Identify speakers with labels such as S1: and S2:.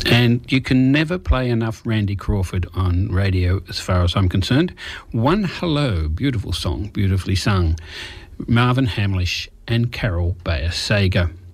S1: And you can never play enough Randy Crawford on radio as far as I'm concerned. One Hello, beautiful song, beautifully sung. Marvin Hamlish and Carol Bayer Sager.